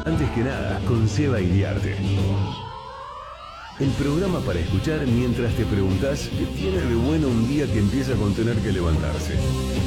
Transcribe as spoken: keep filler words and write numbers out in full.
Antes que nada, con Seba Iriarte. El programa para escuchar mientras te preguntás qué tiene de bueno un día que empieza con tener que levantarse.